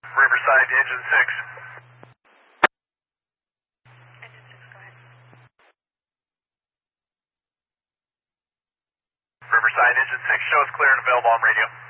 Riverside, engine 6. Engine 6, go ahead. Riverside, engine 6, show us clear and available on radio.